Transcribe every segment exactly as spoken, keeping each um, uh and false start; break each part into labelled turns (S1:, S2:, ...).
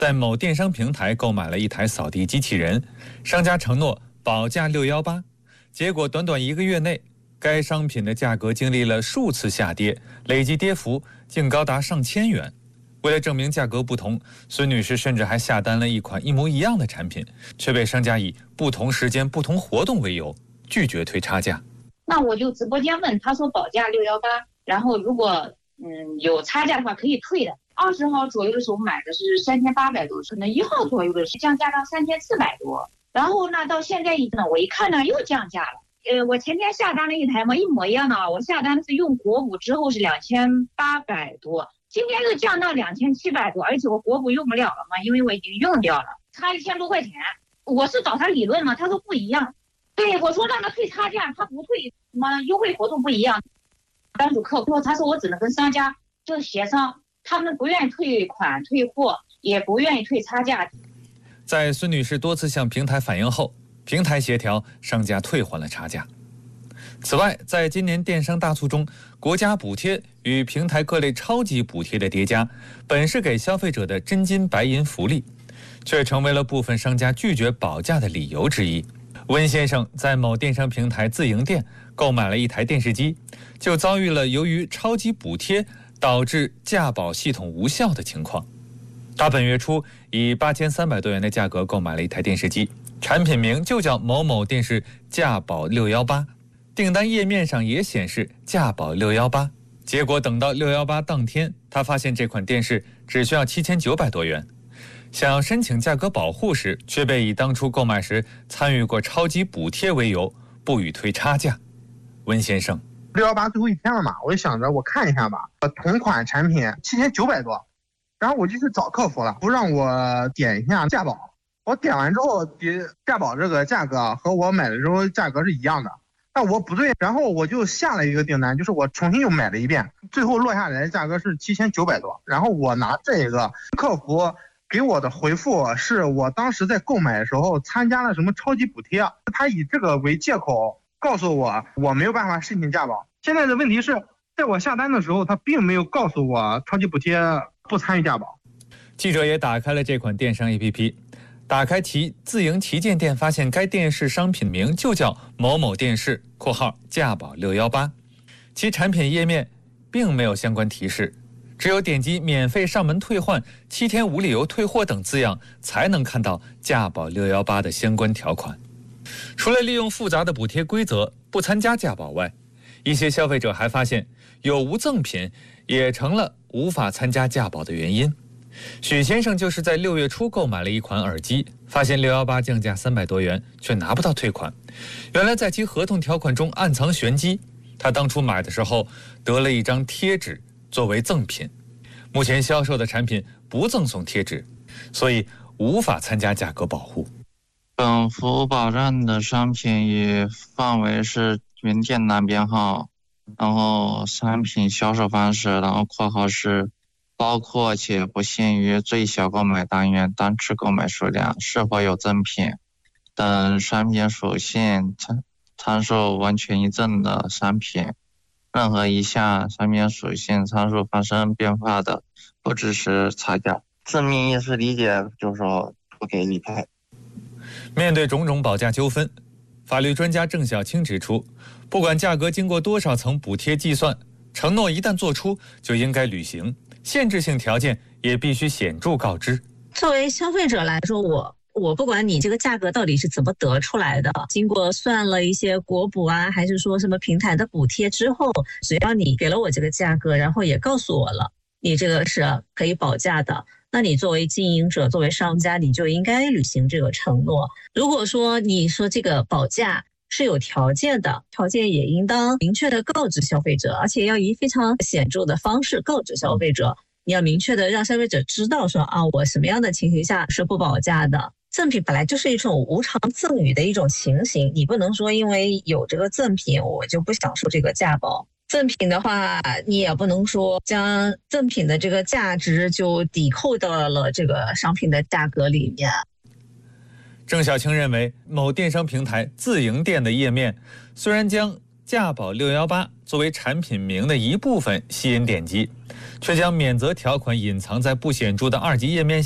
S1: 在某电商平台购买了一台扫地机器人，商家承诺保价六一八，结果短短一个月内，该商品的价格经历了数次下跌，累计跌幅竟高达上千元。为了证明价格不同，孙女士甚至还下单了一款一模一样的产品，却被商家以不同时间、不同活动为由拒绝退差价。
S2: 那我就直播间问，他说保价六一八，然后如果嗯有差价的话可以退的。二十号左右的时候买的是三千八百多，可能一号左右的是降价到三千四百多，然后呢到现在一呢，我一看呢又降价了。呃，我前天下单了一台嘛，一模一样的啊，我下单是用国补之后是两千八百多，今天又降到两千七百多，而且我国补用不了了嘛，因为我已经用掉了，差一千多块钱。我是找他理论嘛，他说不一样。对，我说让他退差价，他不退，什么优惠活动不一样。单主客户他说我只能跟商家就协商。他们不愿意退款退货，也不愿意退差价。
S1: 在孙女士多次向平台反映后，平台协调商家退还了差价。此外，在今年电商大促中，国家补贴与平台各类超级补贴的叠加，本是给消费者的真金白银福利，却成为了部分商家拒绝保价的理由之一。温先生在某电商平台自营店购买了一台电视机，就遭遇了由于超级补贴导致价保系统无效的情况。他本月初以八千三百多元的价格购买了一台电视机，产品名就叫某某电视价保六一八，订单页面上也显示价保六一八。结果等到六一八当天，他发现这款电视只需要七千九百多元。想要申请价格保护时，却被以当初购买时参与过超级补贴为由，不予退差价。温先生。
S3: 六一八最后一天了嘛，我就想着我看一下吧，同款产品七千九百多，然后我就去找客服了，不让我点一下价保，我点完之后，价保这个价格和我买的时候价格是一样的，但我不对，然后我就下了一个订单，就是我重新又买了一遍，最后落下来的价格是七千九百多，然后我拿这个客服给我的回复是我当时在购买的时候参加了什么超级补贴，他以这个为借口告诉我我没有办法申请价保。现在的问题是在我下单的时候，他并没有告诉我超级补贴不参与价保。
S1: 记者也打开了这款电商 A P P， 打开其自营旗舰店，发现该电视商品名就叫某某电视（括号价保六一八），其产品页面并没有相关提示，只有点击免费上门退换、七天无理由退货等字样，才能看到价保六一八的相关条款。除了利用复杂的补贴规则不参加价保外，一些消费者还发现有无赠品也成了无法参加价保的原因。许先生就是在六月初购买了一款耳机，发现六一八降价三百多元，却拿不到退款。原来在其合同条款中暗藏玄机，他当初买的时候得了一张贴纸作为赠品，目前销售的产品不赠送贴纸，所以无法参加价格保护。
S4: 本服务保障的商品以范围是原店单编号，然后商品销售方式，然后括号是包括且不限于最小购买单元、单次购买数量、是否有赠品等商品属性参参数完全一致的商品，任何一项商品属性参数发生变化的，不支持差价。字面意思理解就是说不给理赔。
S1: 面对种种保价纠纷，法律专家郑晓青指出，不管价格经过多少层补贴计算，承诺一旦做出就应该履行，限制性条件也必须显著告知。
S5: 作为消费者来说，我我不管你这个价格到底是怎么得出来的，经过算了一些国补啊，还是说什么平台的补贴之后，只要你给了我这个价格，然后也告诉我了你这个是可以保价的，那你作为经营者，作为商家，你就应该履行这个承诺。如果说你说这个保价是有条件的，条件也应当明确的告知消费者，而且要以非常显著的方式告知消费者。你要明确的让消费者知道说啊，我什么样的情形下是不保价的。赠品本来就是一种无偿赠与的一种情形，你不能说因为有这个赠品我就不享受这个价保。赠品的话，你也不能说将赠品的这个价值就抵扣到了这个商品的价格里面。
S1: 郑晓青认为，某电商平台自营店的页面虽然将价保六一八作为产品名的一部分吸引点击，却将免责条款隐藏在不显著的二级页面下，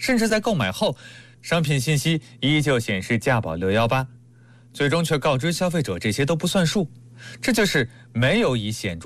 S1: 甚至在购买后，商品信息依旧显示价保六一八，最终却告知消费者这些都不算数，这就是没有以显著